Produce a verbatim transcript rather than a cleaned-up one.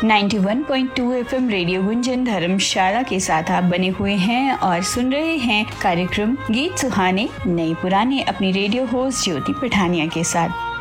इक्यानवे पॉइंट दो FM radio Gunjan धर्मशाला के साथ आप बने हुए हैं और सुन रहे हैं कार्यक्रम गीत सुहाने नए पुराने अपनी रेडियो होस्ट ज्योति पठानिया के साथ।